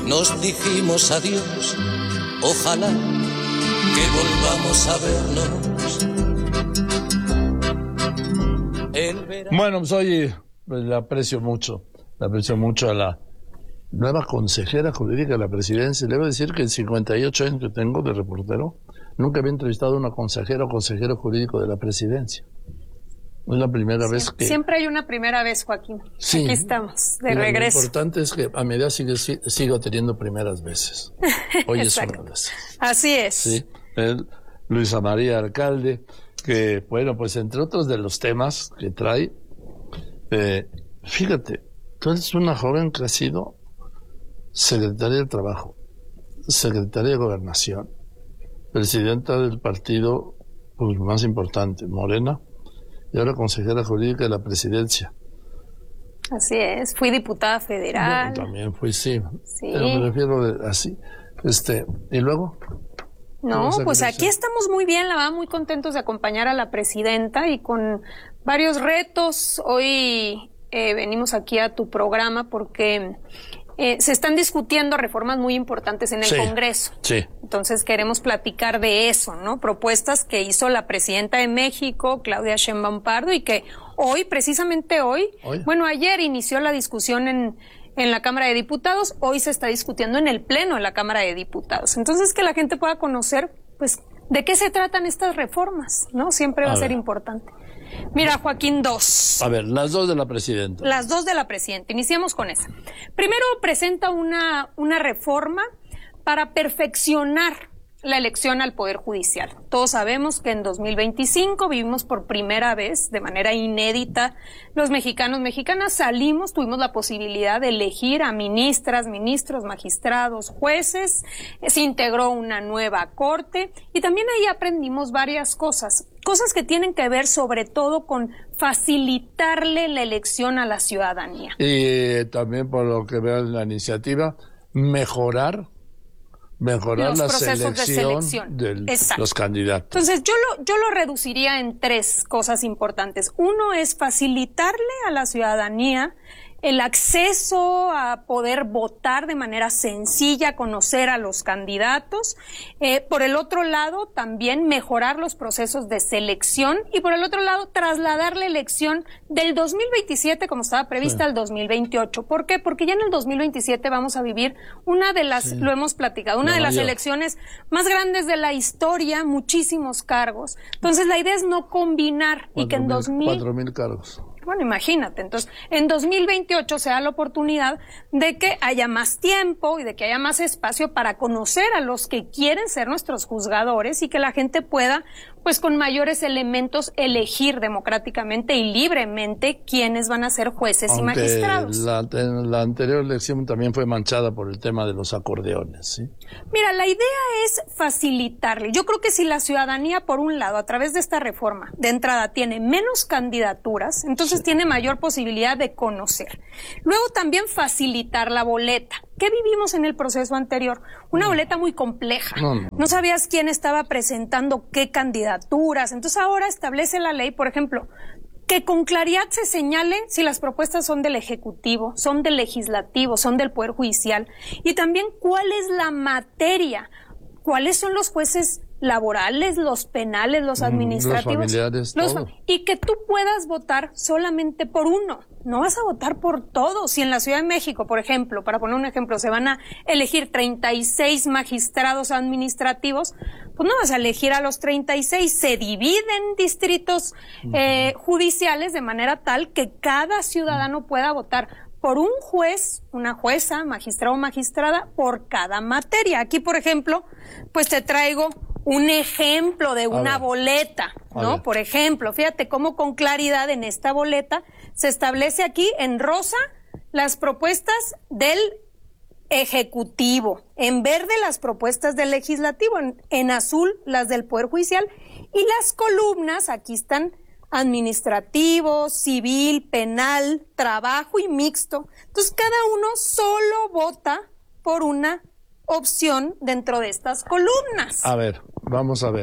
nos dijimos adiós, ojalá que volvamos a vernos. Bueno, pues oye, le aprecio mucho a la nueva consejera jurídica de la presidencia. Le voy a decir que en 58 años que tengo de reportero, nunca había entrevistado a una consejera o consejero jurídico de la presidencia. Es la primera vez que... Siempre hay una primera vez, Joaquín. Sí. Aquí estamos, de regreso. Lo importante es que a mi edad sigo teniendo primeras veces. Hoy es una de esas. Así es. Sí. Luisa María Alcalde, que, bueno, pues entre otros de los temas que trae, fíjate, tú eres una joven que ha sido secretaria de Trabajo, secretaria de Gobernación, presidenta del partido pues, más importante, Morena, y ahora consejera jurídica de la presidencia. Así es, fui diputada federal. Bueno, también fui, sí. Pero me refiero así. ¿Y luego? No, pues aquí estamos muy bien, la verdad, muy contentos de acompañar a la presidenta y con varios retos. Hoy venimos aquí a tu programa porque se están discutiendo reformas muy importantes en el Congreso. Sí. Entonces queremos platicar de eso, ¿no? Propuestas que hizo la presidenta de México, Claudia Sheinbaum Pardo, y que hoy, precisamente hoy, bueno, ayer inició la discusión en la Cámara de Diputados, hoy se está discutiendo en el Pleno de la Cámara de Diputados. Entonces, que la gente pueda conocer, pues, de qué se tratan estas reformas, ¿no? Siempre va a ser importante. Mira, Joaquín, dos. A ver, las dos de la presidenta. Las dos de la presidenta. Iniciemos con esa. Primero, presenta una reforma para perfeccionar la elección al Poder Judicial. Todos sabemos que en 2025 vivimos por primera vez, de manera inédita, los mexicanos, mexicanas tuvimos la posibilidad de elegir a ministras, ministros, magistrados, jueces, se integró una nueva corte y también ahí aprendimos varias cosas que tienen que ver sobre todo con facilitarle la elección a la ciudadanía. Y también por lo que veo en la iniciativa, mejorar la selección de los candidatos. Entonces, yo lo reduciría en tres cosas importantes. Uno es facilitarle a la ciudadanía el acceso a poder votar de manera sencilla, conocer a los candidatos. Por el otro lado, también mejorar los procesos de selección y por el otro lado, trasladar la elección del 2027, como estaba prevista, al 2028. ¿Por qué? Porque ya en el 2027 vamos a vivir una de las, lo hemos platicado, una de las elecciones más grandes de la historia, muchísimos cargos. Entonces, la idea es no combinar y que en 4,000 cargos. Bueno, imagínate, entonces, en 2028 se da la oportunidad de que haya más tiempo y de que haya más espacio para conocer a los que quieren ser nuestros juzgadores y que la gente pueda, pues con mayores elementos, elegir democráticamente y libremente quiénes van a ser jueces y magistrados. La anterior elección también fue manchada por el tema de los acordeones, ¿sí? Mira, la idea es facilitarle. Yo creo que si la ciudadanía, por un lado, a través de esta reforma, de entrada, tiene menos candidaturas, entonces tiene mayor posibilidad de conocer. Luego también facilitar la boleta. ¿Qué vivimos en el proceso anterior? Una boleta muy compleja. No sabías quién estaba presentando qué candidaturas. Entonces ahora establece la ley, por ejemplo, que con claridad se señale si las propuestas son del Ejecutivo, son del Legislativo, son del Poder Judicial, y también cuál es la materia, cuáles son los jueces laborales, los penales, los administrativos, los familiares, y que tú puedas votar solamente por uno. No vas a votar por todos. Si en la Ciudad de México, por ejemplo, para poner un ejemplo, se van a elegir 36 magistrados administrativos, pues no vas a elegir a los 36. Se dividen distritos judiciales de manera tal que cada ciudadano pueda votar por un juez, una jueza, magistrado o magistrada, por cada materia. Aquí, por ejemplo, pues te traigo un ejemplo de una boleta, ¿no? Por ejemplo, fíjate cómo con claridad en esta boleta se establece aquí en rosa las propuestas del Ejecutivo, en verde las propuestas del Legislativo, en azul las del Poder Judicial y las columnas, aquí están administrativo, civil, penal, trabajo y mixto. Entonces cada uno solo vota por una opción dentro de estas columnas. A ver, vamos a ver.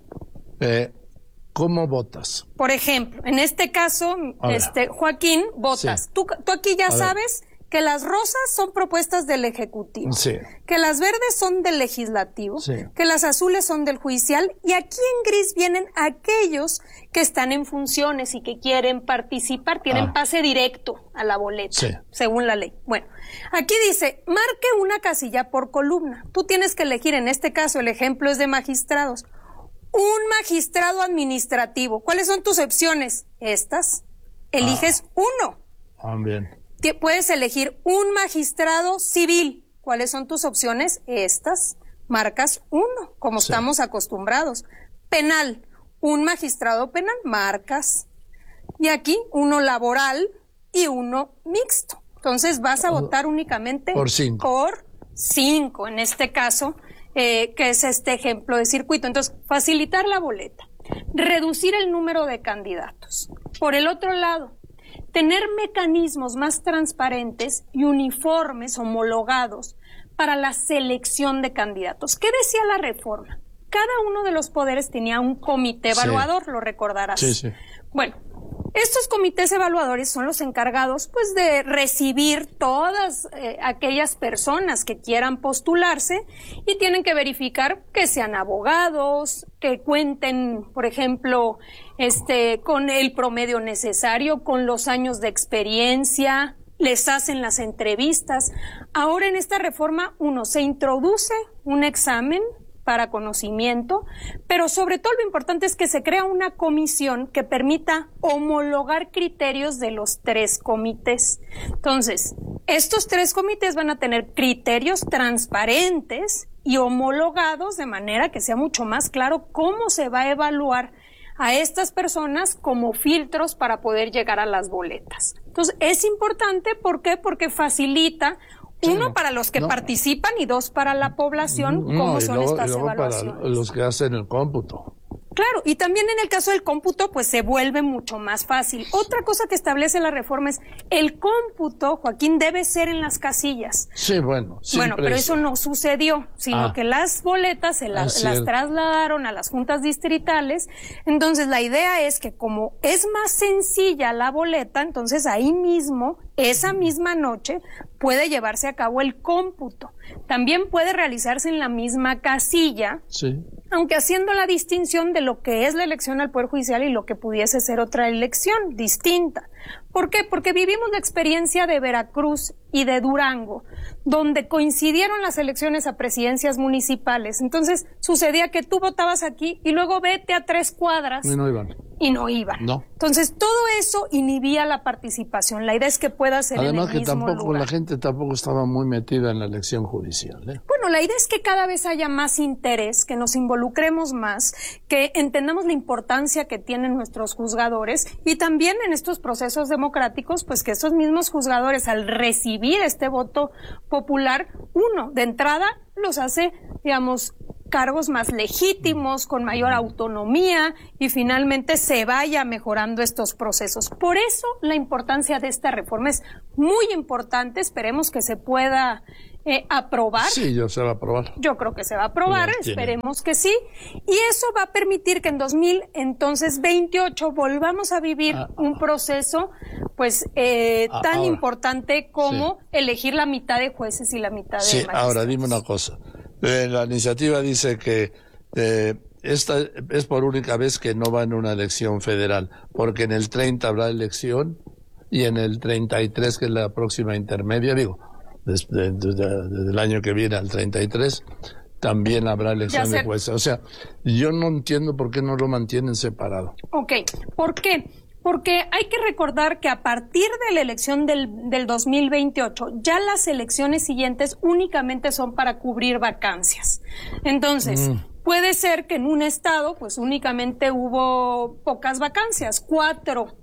¿Cómo votas? Por ejemplo, en este caso, Joaquín, votas. Sí. Tú aquí ya sabes que las rosas son propuestas del Ejecutivo, sí, que las verdes son del Legislativo, sí, que las azules son del Judicial, y aquí en gris vienen aquellos que están en funciones y que quieren participar, tienen pase directo a la boleta, sí, según la ley. Bueno, aquí dice, marque una casilla por columna. Tú tienes que elegir, en este caso el ejemplo es de magistrados, un magistrado administrativo. ¿Cuáles son tus opciones? Estas. Eliges uno. Bien. Puedes elegir un magistrado civil. ¿Cuáles son tus opciones? Estas. Marcas uno, como estamos acostumbrados. Penal. Un magistrado penal. Marcas. Y aquí uno laboral y uno mixto. Entonces vas a votar únicamente por 5. Por 5, en este caso, que es este ejemplo de circuito. Entonces, facilitar la boleta. Reducir el número de candidatos. Por el otro lado, tener mecanismos más transparentes y uniformes, homologados, para la selección de candidatos. ¿Qué decía la reforma? Cada uno de los poderes tenía un comité evaluador, lo recordarás. Sí, sí. Bueno, estos comités evaluadores son los encargados, pues, de recibir todas aquellas personas que quieran postularse y tienen que verificar que sean abogados, que cuenten, por ejemplo, con el promedio necesario, con los años de experiencia, les hacen las entrevistas. Ahora en esta reforma, se introduce un examen para conocimiento, pero sobre todo lo importante es que se crea una comisión que permita homologar criterios de los 3 comités. Entonces, estos 3 comités van a tener criterios transparentes y homologados de manera que sea mucho más claro cómo se va a evaluar a estas personas como filtros para poder llegar a las boletas. Entonces, es importante, ¿por qué? Porque facilita, uno, para los que participan, y 2, para la población, cómo son estas evaluaciones. Para los que hacen el cómputo. Claro, y también en el caso del cómputo, pues se vuelve mucho más fácil. Otra cosa que establece la reforma es el cómputo, Joaquín, debe ser en las casillas. Sí, bueno. Bueno, pero eso no sucedió, sino que las boletas las trasladaron a las juntas distritales. Entonces, la idea es que como es más sencilla la boleta, entonces ahí mismo, esa misma noche, puede llevarse a cabo el cómputo. También puede realizarse en la misma casilla, aunque haciendo la distinción de lo que es la elección al Poder Judicial y lo que pudiese ser otra elección distinta. ¿Por qué? Porque vivimos la experiencia de Veracruz y de Durango, donde coincidieron las elecciones a presidencias municipales. Entonces, sucedía que tú votabas aquí y luego vete a 3 cuadras. Y no iban. Y no iban. No. Entonces, todo eso inhibía la participación. La idea es que pueda ser además en el mismo tampoco lugar. La gente tampoco estaba muy metida en la elección judicial. Bueno, la idea es que cada vez haya más interés, que nos involucremos más, que entendamos la importancia que tienen nuestros juzgadores y también en estos procesos democráticos, pues que esos mismos juzgadores, al recibir este voto popular, de entrada los hace, digamos, cargos más legítimos, con mayor autonomía, y finalmente se vaya mejorando estos procesos. Por eso la importancia de esta reforma es muy importante. Esperemos que se pueda aprobar. Sí, se va a aprobar. Yo creo que se va a aprobar, esperemos que sí. Y eso va a permitir que en 2028 volvamos a vivir un proceso pues tan importante como elegir la mitad de jueces y la mitad de magistrados. Ahora dime una cosa. La iniciativa dice que esta es por única vez que no va en una elección federal, porque en el 30 habrá elección y en el 33, que es la próxima intermedia, desde el año que viene al 33, también habrá elección de jueces. O sea, yo no entiendo por qué no lo mantienen separado. Ok, ¿por qué? Porque hay que recordar que a partir de la elección del 2028, ya las elecciones siguientes únicamente son para cubrir vacancias. Entonces, puede ser que en un estado, pues únicamente hubo pocas vacancias, 4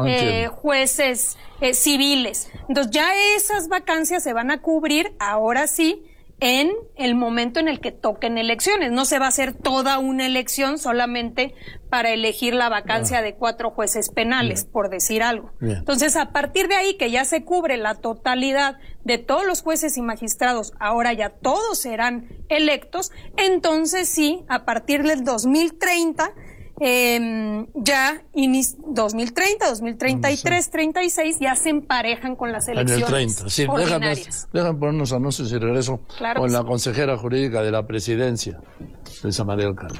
jueces civiles. Entonces, ya esas vacancias se van a cubrir, ahora sí, en el momento en el que toquen elecciones. No se va a hacer toda una elección solamente para elegir la vacancia de 4 jueces penales, por decir algo. Entonces, a partir de ahí, que ya se cubre la totalidad de todos los jueces y magistrados, ahora ya todos serán electos, entonces sí, a partir del 2030, ya 2030, 2033, 36 ya se emparejan con las elecciones en el 30, sí, ordinarias. Dejan poner unos anuncios y regreso con la consejera jurídica de la presidencia, Luisa María Alcalde.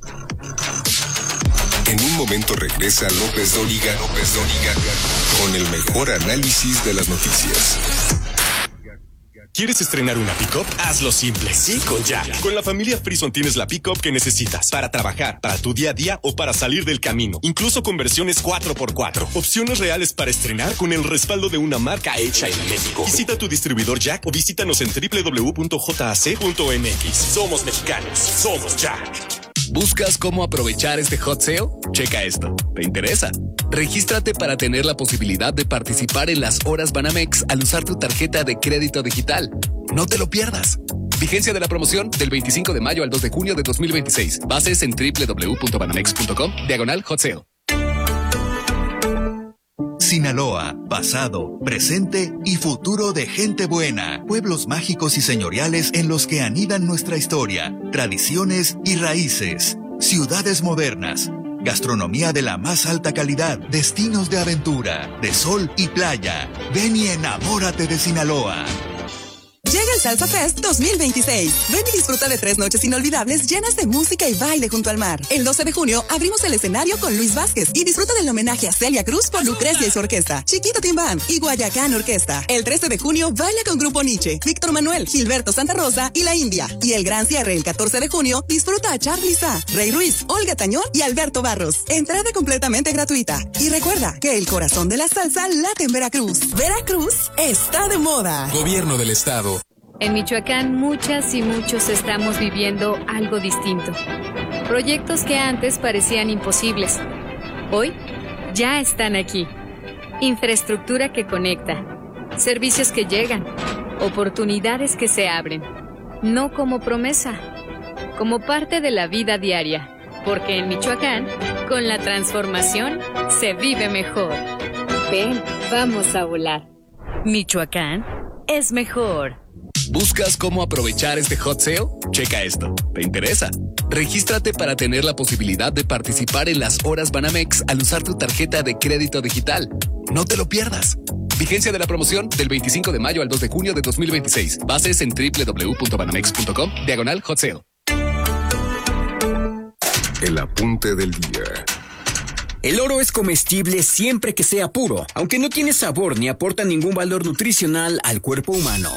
En un momento regresa López Dóriga con el mejor análisis de las noticias. ¿Quieres estrenar una pick-up? Hazlo simple, sí, con Jack. Con la familia Frison tienes la pick-up que necesitas para trabajar, para tu día a día o para salir del camino. Incluso con versiones 4x4. Opciones reales para estrenar con el respaldo de una marca hecha en México. Visita tu distribuidor Jack o visítanos en www.jac.mx. Somos mexicanos, somos Jack. ¿Buscas cómo aprovechar este hot sale? Checa esto. ¿Te interesa? Regístrate para tener la posibilidad de participar en las horas Banamex al usar tu tarjeta de crédito digital. No te lo pierdas. Vigencia de la promoción del 25 de mayo al 2 de junio de 2026. Bases en www.banamex.com/hot sale. Sinaloa, pasado, presente y futuro de gente buena. Pueblos mágicos y señoriales en los que anidan nuestra historia, tradiciones y raíces. Ciudades modernas, gastronomía de la más alta calidad, destinos de aventura, de sol y playa. Ven y enamórate de Sinaloa. Llega el Salsa Fest 2026. Ven y disfruta de 3 noches inolvidables llenas de música y baile junto al mar. El 12 de junio abrimos el escenario con Luis Vázquez y disfruta del homenaje a Celia Cruz por Lucrecia y su orquesta, Chiquito Team Band y Guayacán Orquesta. El 13 de junio baila con Grupo Nietzsche, Víctor Manuel, Gilberto Santa Rosa y La India. Y el gran cierre el 14 de junio disfruta a Charly Sá, Rey Ruiz, Olga Tañón y Alberto Barros. Entrada completamente gratuita. Y recuerda que el corazón de la salsa late en Veracruz. Veracruz está de moda. Gobierno del Estado. En Michoacán, muchas y muchos estamos viviendo algo distinto. Proyectos que antes parecían imposibles, hoy ya están aquí. Infraestructura que conecta, servicios que llegan, oportunidades que se abren. No como promesa, como parte de la vida diaria. Porque en Michoacán, con la transformación, se vive mejor. Ven, vamos a volar. Michoacán es mejor. ¿Buscas cómo aprovechar este hot sale? Checa esto. ¿Te interesa? Regístrate para tener la posibilidad de participar en las horas Banamex al usar tu tarjeta de crédito digital. No te lo pierdas. Vigencia de la promoción del 25 de mayo al 2 de junio de 2026. Bases en www.banamex.com/hot sale. El apunte del día. El oro es comestible siempre que sea puro, aunque no tiene sabor ni aporta ningún valor nutricional al cuerpo humano.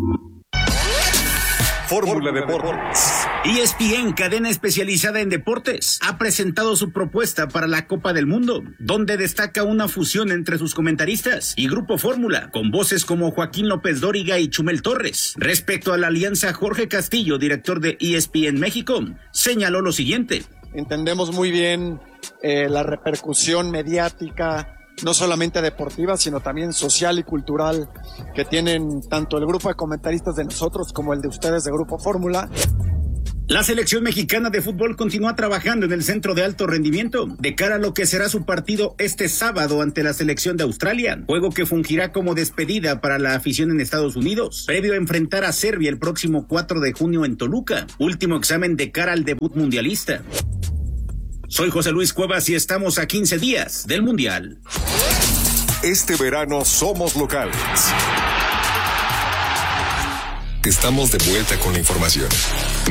Fórmula Deportes. ESPN, cadena especializada en deportes, ha presentado su propuesta para la Copa del Mundo, donde destaca una fusión entre sus comentaristas y Grupo Fórmula, con voces como Joaquín López Dóriga y Chumel Torres. Respecto a la alianza, Jorge Castillo, director de ESPN México, señaló lo siguiente. Entendemos muy bien la repercusión mediática, no solamente deportiva, sino también social y cultural, que tienen tanto el grupo de comentaristas de nosotros como el de ustedes de Grupo Fórmula. La selección mexicana de fútbol continúa trabajando en el centro de alto rendimiento de cara a lo que será su partido este sábado ante la selección de Australia, juego que fungirá como despedida para la afición en Estados Unidos, previo a enfrentar a Serbia el próximo 4 de junio en Toluca, último examen de cara al debut mundialista. Soy José Luis Cuevas y estamos a 15 días del Mundial. Este verano somos locales. Estamos de vuelta con la información.